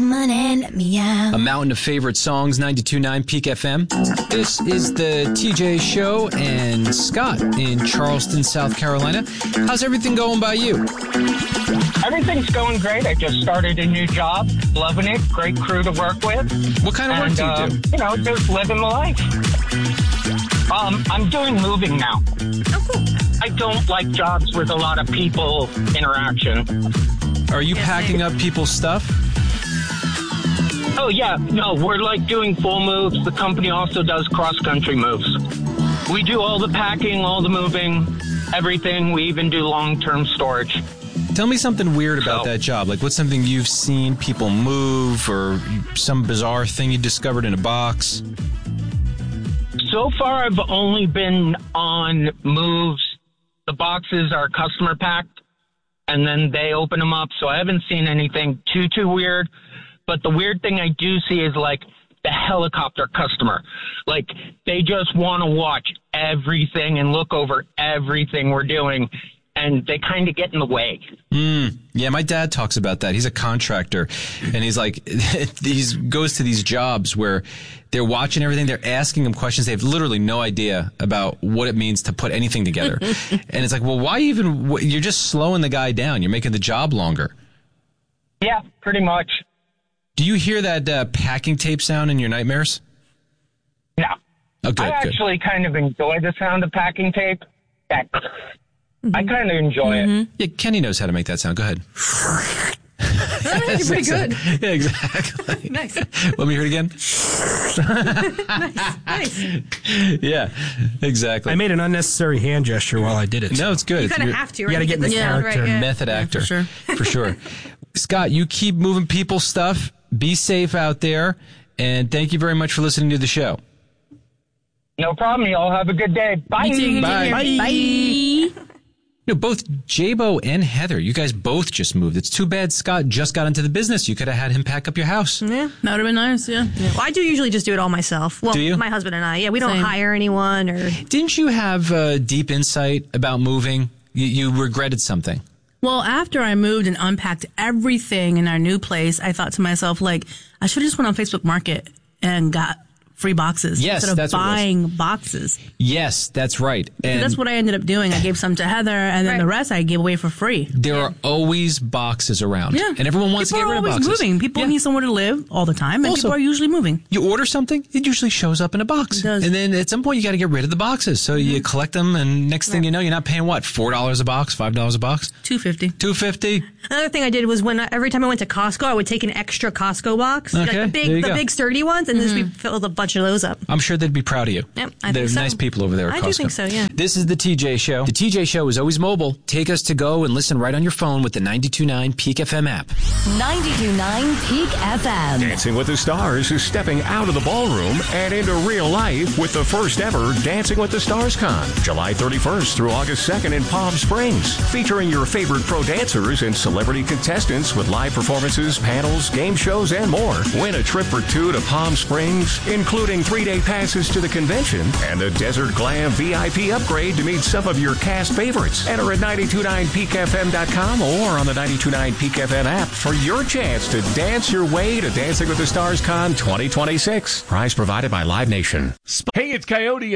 Come on and let me out. A mountain of favorite songs, 92.9 Peak FM. This is the TJ Show, and Scott in Charleston, South Carolina. How's everything going by you? Everything's going great. I just started a new job. Loving it. Great crew to work with. What kind of work do you do? Just living the life. I'm doing moving now. Oh, cool. I don't like jobs with a lot of people interaction. Are you packing up people's stuff? Oh, yeah. No, we're like doing full moves. The company also does cross-country moves. We do all the packing, all the moving, everything. We even do long-term storage. Tell me something weird about that job. Like, what's something you've seen people move, or some bizarre thing you discovered in a box? So far, I've only been on moves. The boxes are customer packed, and then they open them up. So I haven't seen anything too weird. But the weird thing I do see is, like, the helicopter customer. Like, they just want to watch everything and look over everything we're doing, and they kind of get in the way. Yeah, my dad talks about that. He's a contractor, and he's like, he goes to these jobs where they're watching everything. They're asking him questions. They have literally no idea about what it means to put anything together. And it's like, well, why even? You're just slowing the guy down. You're making the job longer. Yeah, pretty much. Do you hear that packing tape sound in your nightmares? No. Oh, good, I actually kind of enjoy the sound of packing tape. I kind of enjoy it. Yeah, Kenny knows how to make that sound. Go ahead. You're pretty good. Yeah, exactly. Nice. Let me hear it again. Nice. Yeah, exactly. I made an unnecessary hand gesture while I did it. No, it's good. You kind of have to, right? You got to get in the character. Right, yeah. Method actor. For sure. For sure. Scott, you keep moving people's stuff. Be safe out there. And thank you very much for listening to the show. No problem. You all have a good day. Bye. Bye. Bye. Both Jabo and Heather, you guys both just moved. It's too bad Scott just got into the business. You could have had him pack up your house. Yeah, that would have been nice, yeah. Well, I do usually just do it all myself. Well, Do you? my husband and I. Yeah, we don't Same. hire anyone or... Didn't you have deep insight about moving? You regretted something. Well, after I moved and unpacked everything in our new place, I thought to myself, like, I should have just went on Facebook Market and got free boxes Yes, instead of that's what it was. buying boxes. Yes, that's right. So And that's what I ended up doing. I gave some to Heather, and then Right. the rest I gave away for free. there are always boxes around. Yeah. And everyone wants People to get rid are of always boxes. moving. People Yeah. need somewhere to live all the time, and Also- people are usually moving. You order something, it usually shows up in a box. It does. And then at some point you got to get rid of the boxes. So you collect them, and next thing you know, you're not paying what, $4 a box, $5 a box, $2.50. $2.50. Another thing I did was every time I went to Costco, I would take an extra Costco box. Okay, Like there the you go. big sturdy ones, and just we filled a bunch of those up. I'm sure they'd be proud of you. Yep, I They're think so. nice people over there at I Costco. do think so, yeah. This is the TJ Show. The TJ Show is always mobile. Take us to go and listen right on your phone with the 92.9 Peak FM app. 92.9 Peak FM. Dancing with the Stars is stepping out of the ballroom and into real life with the first ever Dancing with the Stars Con, July 31st through August 2nd in Palm Springs, featuring your favorite pro dancers and celebrity contestants with live performances, panels, game shows, and more. Win a trip for two to Palm Springs, including 3-day passes to the convention and the Desert Glam VIP upgrade to meet some of your cast favorites. Enter at 929peakfm.com or on the 92.9 Peak FM app for your chance to dance your way to Dancing with the Stars Con 2026. Prize provided by Live Nation. Hey, it's Coyote.